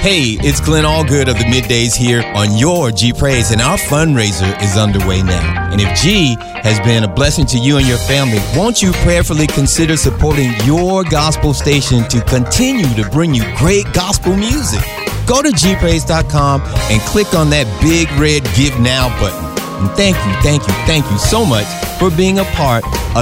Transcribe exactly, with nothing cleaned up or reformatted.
Hey, it's Glenn Allgood of the Middays here on your G Praise, and our fundraiser is underway now. And if G has been a blessing to you and your family, won't you prayerfully consider supporting your gospel station to continue to bring you great gospel music? Go to g praise dot com and click on that big red Give Now button. And thank you, thank you, thank you so much for being a part of